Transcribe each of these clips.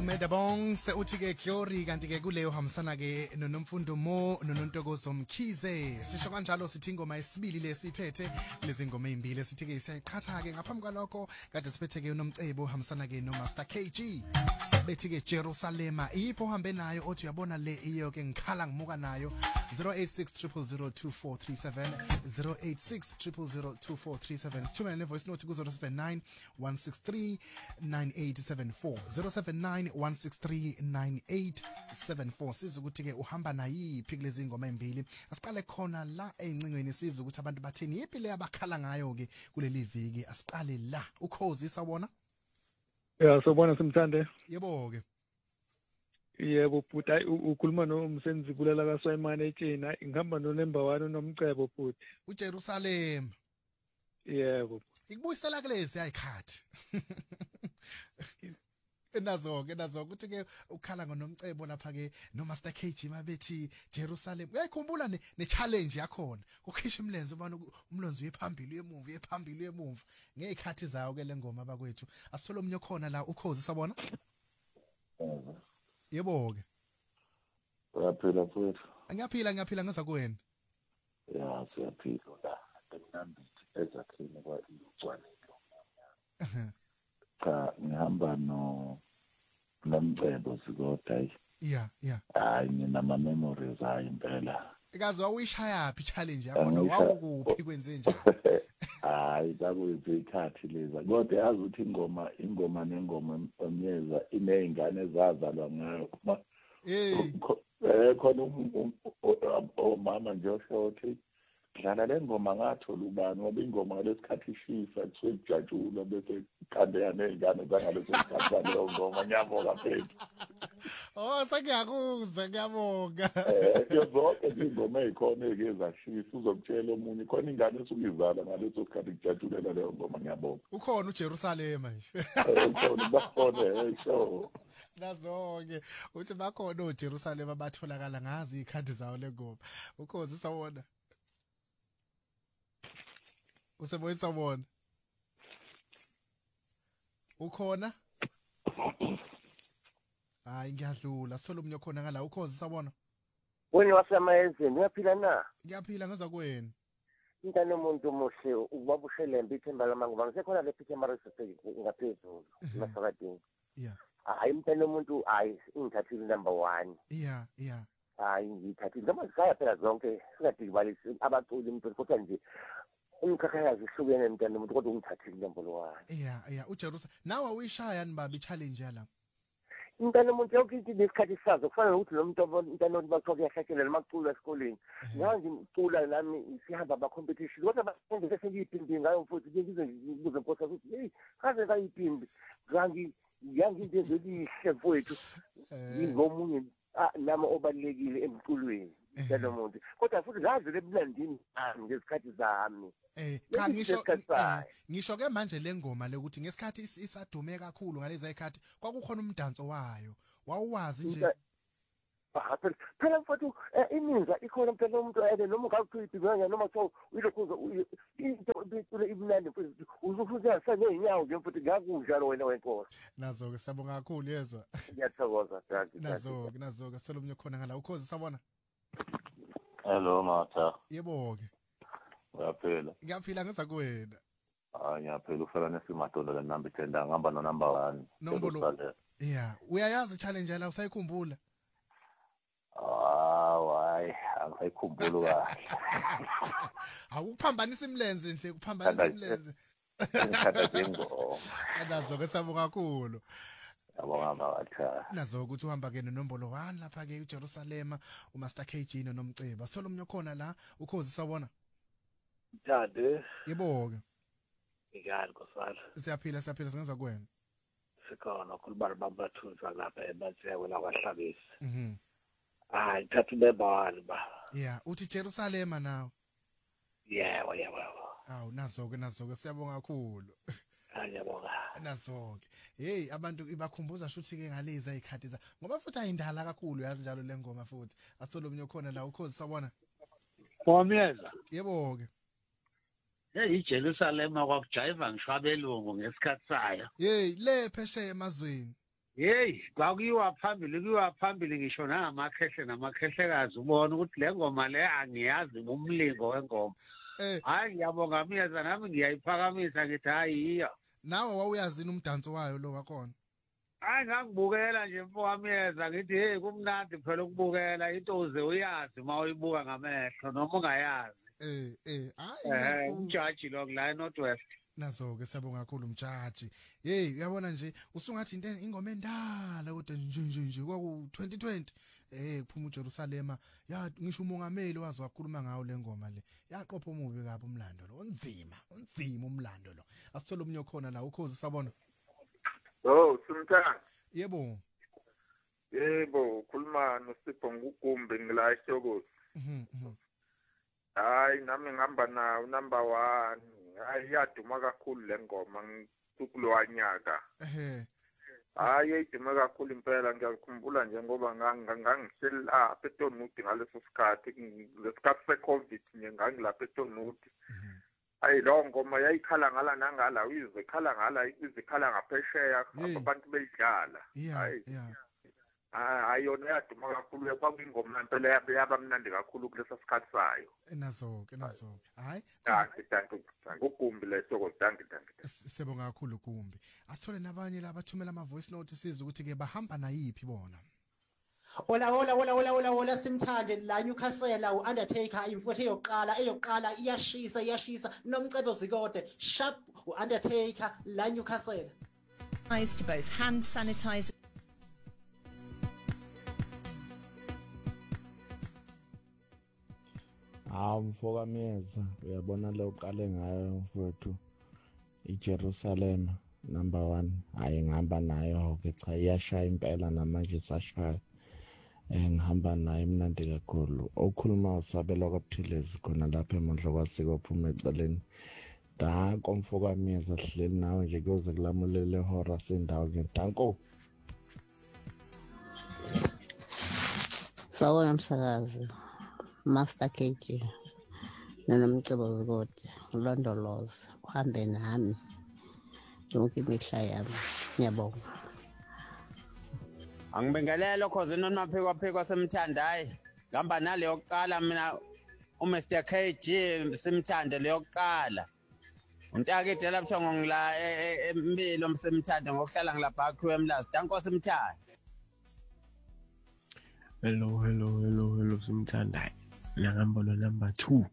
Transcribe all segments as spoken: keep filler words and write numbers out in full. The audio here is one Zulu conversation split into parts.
Umeda Bongs uthi ke Glory kanti ke kuleyo hambisana ke noNomfundo Mo noNontokozo Mkhize. Sisho kanjalo sithi ingoma esibili lesiphethe lezi ngoma ezimbili sithi ke siyayiqhatha ke ngaphambi kwalokho kade siphethe ke uNomcebo hambisana ke noMaster K G. Bethi ke Jerusalema ipho hambe nayo othi uyabona le iyo ke ngikhala ngimuka nayo zero eight six zero zero zero two four three seven zero eight six zero zero zero two four three seven sithumele ne voice note ku zero seven nine one six three nine eight seven four zero seven nine one six three nine eight seven four siza ukuthi ke uhamba nayiphi kulezi ngoma ezimbili asiqale khona la encingweni siza ukuthi abantu batheni yipi le abakhala ngayo ke kuleli viki asiqale la ukhozi sawona yeah sobona simthande yebo ke yebo futhi ukhuluma nomsenzi bulela kaSwayimane etshina ngihamba no number one uNomcebo futhi uJerusalem yebo ikubuyisela kulezi ayikhathi enazo ke nazo ukuthi ke ukhala ngoNomcebo lapha ke noMaster K G mabethi Jerusalem uyayikhumbula ne challenge yakhona ukhisha imlenze ubani umlonzi wephambili wemuva wephambili wemuva ngezikhathi zayo ke lengoma abakwethu asithola omnye khona la ukhozi sabona yebo ke uyaphila futhi ngiyaphila ngiyaphila ngaza kuwena ya siyaphila la emnambithi ezakhini kwa icwanelo cha ngihamba no Nomcebo sikoda yeah yeah hayi nginama memories hayi impela ikaze wawuyishaya phi challenge yakho wawukuphi kwenze njani hayi kakuyiphi ikhathi leza kodwa yazi ukuthi ingoma ingoma nengoma emyeza inezingane ezazalwa ngayo eh khona umama nje oshothi dlala le ngoma ngathola ubani ngoba ingoma ngalesikhathi ishisa kuthiwe kujatshulwa bese kandeya nezingane zangaleso sikhathi leyo ngoma ngiyabonga phela oh sengiyakuzwa ngiyabonga eh yozonke ingoma ezikhona ezashisa uzokutshela omunye khona ingane esukizala ngaleso sikhathi kujatshulelwa leyo ngoma ngiyabonga ukhona uJerusalem nje ukhona bakhona hey show nazonke uthi bakhona uJerusalem abatholakala ngazi ikhadi zawo lengoma ukhozi sawona usebonisa bona ukhona hayi ngiyadlula sithola umnye khona ngala ukhozi sabona wena wasemayezini uyaphila na ngiyaphila ngaza kuwena intana umuntu omuhle ubabushelembe ithemba lamangoba ngisekhona le picture mara ngaphezulu masakadini yeah hayi intana umuntu hayi ingithathile number one yeah yeah hayi ngithathile noma zikaya phela zonke singadilibalisi abaculi umuntu kodwa nje umkhakhayazi hlukene mntana umuntu kodwa ungithathile number one yeah yeah uJerusalem nawe uyishaya nibabi challenge yala intana umuntu yonke into lesikhathi sazo kufanele ukuthi lo muntu intana umuntu bakhoke yahlathela makucula esikoleni manje ngicula nami sihamba ba competition kodwa basenze bese ngiyipindi ngayo futhi ngize ngibuze mposa ukuthi hey kaze kayipindi ngangi yangi into ezelihle mfowethu ngomunye nami obalekile emculweni intana umuntu kodwa futhi ngazi leblandini ngesikhathi zami eh cha ngisho ngisho ke manje lengoma lokuthi ngesikhathi isadume kakhulu ngalezi ayikhathi kwakukhona umdanso wayo wawuwazi nje phela phela mfowethu ininza ikhona phela umuntu ede noma ngakuthi ngaya noma so uyilokhuza into bithule ibulande futhi uzufuza seneyinyawo nje futhi ngakunjalo wena wenkosi nazo ke sabonga kakhulu yezwa ngiyathokoza thank you nazo nazo ke sithola umnye khona ngala ukhozi sabona hello Martha yebo ke uyaphila ngiyaphila ngeza kuwena hayi ngiyaphila ufela nesimadondo le number ten ngihamba no number one nombolo yeah uyayazi challenge la usayikhumbula ah why angayikhumbula kahle awuphambanisa imlenze nje kuphambanisa imlenze ngithatha ngengoma nazo ke sabonga kakhulu yabonga Martha nazo ukuthi uhamba ke nenombolo one lapha ke uJerusalem uMaster K G noNomcebo sithola umnye khona la ukhozi sawona Thande yebo ke ikani kosala siyaphila siyaphila singenza kuwena sikhona khulubani babathunza lapha eMatseko la kwahlabisi mhm hayi thathu bebani ba yeah uthi Jerusalem nawe yebo yebo awu nazo ke nazo ke siyabonga kakhulu ayabonga nazo ke hey abantu ibakhumbuza shuthi ke ngalezi ayikhathi za ngoba futhi ayindala kakhulu yazi njalo lengoma futhi asithola umnye khona la ukhozi sabona Bomyeza yebo ke hey iJerusalem kwakujayiva ngisho abelungu ngesikhathi sayo hey le phesheya emazweni Hey, kwakuyiwa phambili kuyiwa phambili ngisho nangamakhehle namakhehlekazi ubona ukuthi le ngoma le angiyazi umlingo wengoma. Eh Hayi ngiyabonga Miyeza nami ngiyayiphakamisa ngithi hayi iya. nawe wawuyazini umdanso wayo lo wakhona? Hayi ngangibukela nje mfowami Miyeza ngithi hey kumnandi phela ukubukela into uze uyazi mawuyibuka ngamehlo noma ungayazi. Eh eh hayi Eh umjaji lo la eNorthwest. nazo ke siyabonga kakhulu umjaji. Hey uyabona nje usungathi into ingoma endala kodwa nje nje nje kwaku twenty twenty eh kuphuma uJerusalema ya ngisho umongameli wazi wakhuluma ngawo le ngoma le yaqopha umubi kabi umlando lo onzima onzima umlando lo asithola umnyo khona la ukhozi sabona. Oh Simthandi. Yebo. Yebo ukhuluma noSipho ngugumbe ngila eShokozi. Mhm mhm. Hayi nami ngihamba nawo number one. Hayi yaduma kakhulu le ngoma ngikukulwanyaka. Ehe. Hayi iduma kakhulu impela ngiyakhumbula nje ngoba ngangihleli lapha eTonuti ngaleso sikhathi lesikhathi seCovid nje ngangilapha eTonuti. Hayi lo ngoma yayikhala ngala nangala uyizwe ikhala ngala izikhala ngaphesheya abantu beyidlala. Hayi yeah. Hayi yona yaduma kakhulu kwakuyingoma impela yaba mnandi kakhulu kulesa sikhathi sayo. Nazo ke nazo. Hayi. Danke danke ngugumbi leso danke danke. Sibonga kakhulu Gumbi. Asithole nabanye la bathumela ama voice note siza ukuthi ke bahamba nayiphi bona. Ola ola ola ola ola ola Simthande la Newcastle u Undertaker imfutho eyoqala eyoqala iyashisa iyashisa nomcebo zikode sharp u Undertaker la Newcastle. Eyes to both hand sanitizer. Hawu mfoka Miyeza uyabona lo uqale ngayo mfowethu iJerusalem number one hayi ngihamba nayo ke cha iyashaya impela namanje sashaya eh ngihamba nayo imnandi kakhulu okhuluma usabela kwaButhelezi khona lapha emondlo kwasiko phuma eceleni danko mfoka Miyeza sihleli nawe nje kuyoze kulamulele ihora sendawo ke danko. Sawona msakazi Master K G nonomcebo zikode ulondoloze uhambe nami yonke imihla yami ngiyabonga. Angibingelele khoze nonaphekwa phekwa Simthandayi ngihamba nale yokuqala mina uMr K G Simthande leyokuqala uNtakede lapho ngila empilo mSimthande ngokuhlala ngilapha akhiwe emlazi danko Simthande. Hello hello hello hello Simthandayi ngihamba no number two.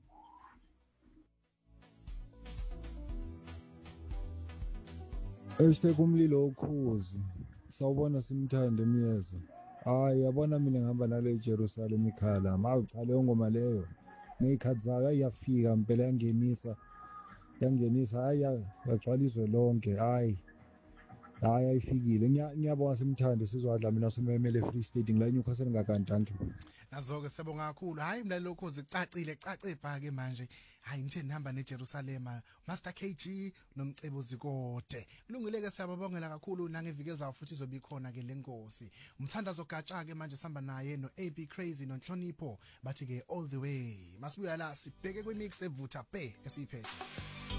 Esithe kumlilo ukhozi sawubona Simthande Miyeza. Hayi yabona mina ngihamba nale eJerusalem ikhala mawu cha leyo ngoma leyo ngekhathi zaka iyafika impela yangenisa yangenisa hayi yagcwaliswe lonke hayi hayi ayifikile ngiyabonga Simthande sizwadla mina somemele Free State ngila eNewcastle ngakantanki. Nazo ke sibonga kakhulu hayi mina lokho zicacile cace bha ke manje hayi ngithe nihamba neJerusalem Master K G nomcebo zikode kulungile ke siyababongela kakhulu nangevikeli zawo futhi izobikhona ke lenkosi umthandazo gatsha ke manje sihamba naye no A B Crazy noNhlonipho bathi ke all the way masibuya la sibheke kwimix evutha pe esiphethe.